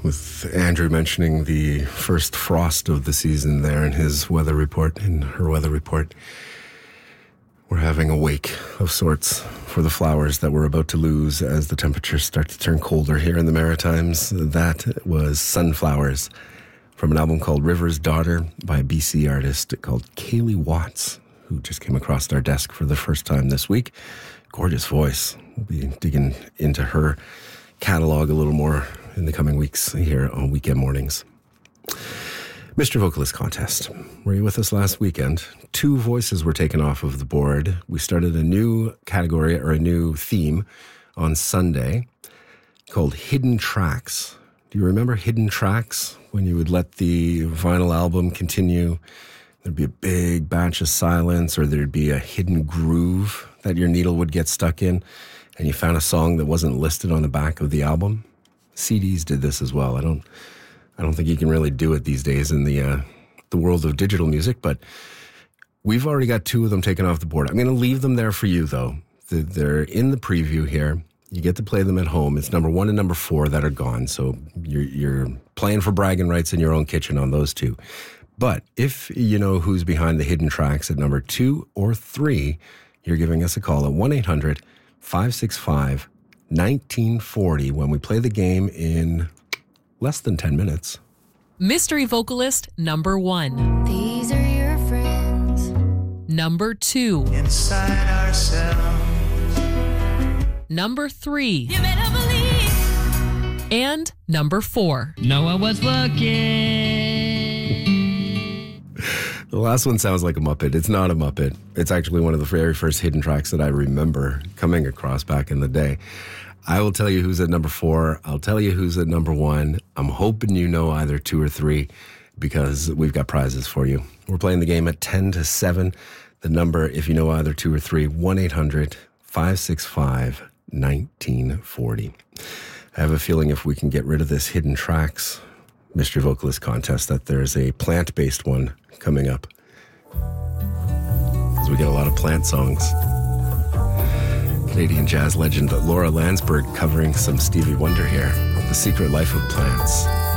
With Andrew mentioning the first frost of the season there in his weather report, in her weather report. We're having a wake of sorts for the flowers that we're about to lose as the temperatures start to turn colder here in the Maritimes. That was Sunflowers from an album called River's Daughter by a BC artist called Kaylee Watts, who just came across our desk for the first time this week. Gorgeous voice. We'll be digging into her catalog a little more in the coming weeks here on Weekend Mornings. Mr. Vocalist Contest. Were you with us last weekend? 2 voices were taken off of the board. We started a new category or a new theme on Sunday called Hidden Tracks. Do you remember Hidden Tracks? When you would let the vinyl album continue, there'd be a big batch of silence, or there'd be a hidden groove that your needle would get stuck in, and you found a song that wasn't listed on the back of the album. CDs did this as well. I don't think you can really do it these days in the world of digital music, but we've already got 2 of them taken off the board. I'm going to leave them there for you, though. They're in the preview here. You get to play them at home. It's number 1 and number 4 that are gone, so you're playing for bragging rights in your own kitchen on those 2. But if you know who's behind the hidden tracks at number 2 or 3, you're giving us a call at 1-800-565-1940 when we play the game in less than 10 minutes. Mystery vocalist number 1. These are your friends. Number 2. Inside ourselves. Number 3. You better believe. And number 4. Noah was looking. The last one sounds like a Muppet. It's not a Muppet. It's actually one of the very first hidden tracks that I remember coming across back in the day. I will tell you who's at number 4. I'll tell you who's at number 1. I'm hoping you know either 2 or 3 because we've got prizes for you. We're playing the game at 10 to 7. The number, if you know either 2 or 3, 1-800-565-1940. I have a feeling if we can get rid of this hidden tracks mystery vocalist contest that there's a plant-based one coming up. Because we get a lot of plant songs. Canadian jazz legend Laura Landsberg covering some Stevie Wonder here. The Secret Life of Plants.